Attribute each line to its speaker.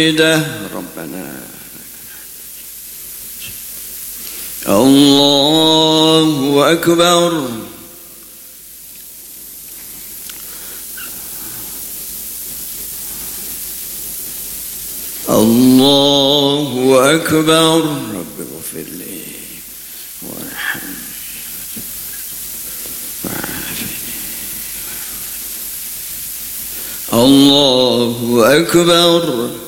Speaker 1: ربنا الله أكبر. الله أكبر. رب اغفر لي وارحمني وعافني. الله أكبر.